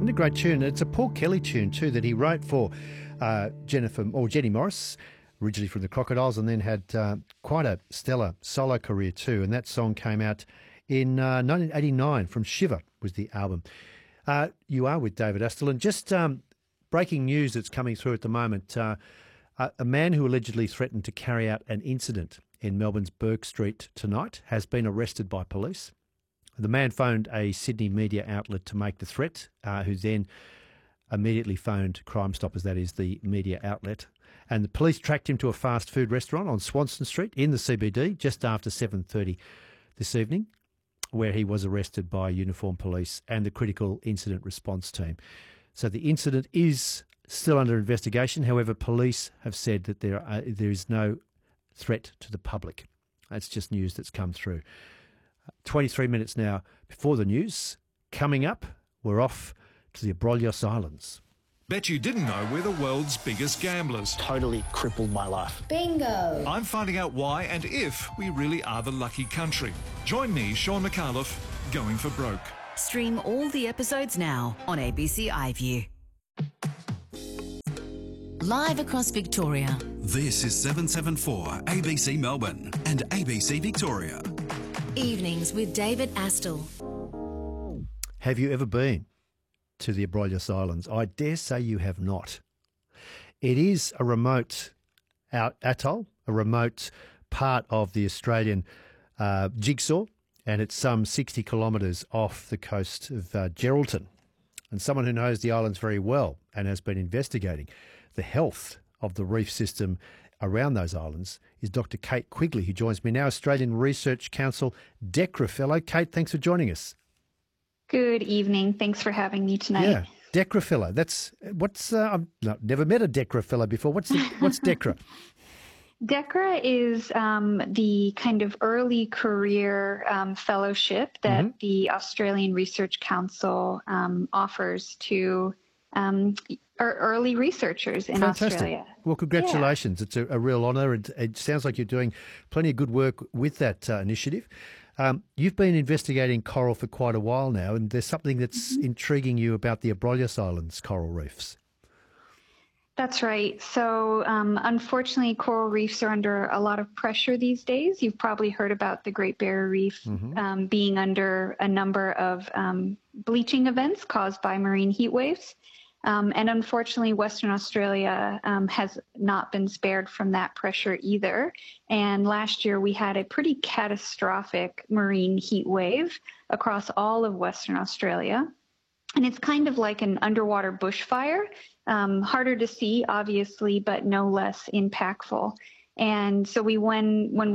Isn't it a great tune? It's a Paul Kelly tune too that he wrote for Jenny Morris, originally from the Crocodiles, and then had quite a stellar solo career too. And that song came out in 1989 from Shiver was the album. You are with David Astle, and just breaking news that's coming through at the moment. A man who allegedly threatened to carry out an incident in Melbourne's Bourke Street tonight has been arrested by police. The man phoned a Sydney media outlet to make the threat, who then immediately phoned Crime Stoppers, that is the media outlet. And the police tracked him to a fast food restaurant on Swanston Street in the CBD just after 7:30 this evening, where he was arrested by uniformed police and the critical incident response team. So the incident is still under investigation. However, police have said that there is no threat to the public. That's just news that's come through. 23 minutes now before the news. Coming up, we're off to the Abrolhos Islands. Bet you didn't know we're the world's biggest gamblers. Totally crippled my life. Bingo! I'm finding out why and if we really are the lucky country. Join me, Sean McAuliffe, going for broke. Stream all the episodes now on ABC iView. Live across Victoria. This is 774 ABC Melbourne and ABC Victoria. Evenings with David Astle. Have you ever been to the Abrolhos Islands? I dare say you have not. It is a remote atoll, a remote part of the Australian jigsaw, and it's some 60 kilometres off the coast of Geraldton. And someone who knows the islands very well and has been investigating the health of the reef system around those islands is Dr. Kate Quigley, who joins me now, Australian Research Council DECRA Fellow. Kate, thanks for joining us. Good evening. Thanks for having me tonight. Yeah, DECRA Fellow. I've never met a DECRA Fellow before. What's DECRA? DECRA is the kind of early career fellowship that the Australian Research Council offers to early researchers in Australia. Well, congratulations. Yeah. It's a real honour. It sounds like you're doing plenty of good work with that initiative. You've been investigating coral for quite a while now, and there's something that's intriguing you about the Abrolhos Islands coral reefs. That's right. So unfortunately, coral reefs are under a lot of pressure these days. You've probably heard about the Great Barrier Reef being under a number of bleaching events caused by marine heat waves. And unfortunately, Western Australia has not been spared from that pressure either. And last year, we had a pretty catastrophic marine heat wave across all of Western Australia. And it's kind of like an underwater bushfire, harder to see, obviously, but no less impactful. And so when we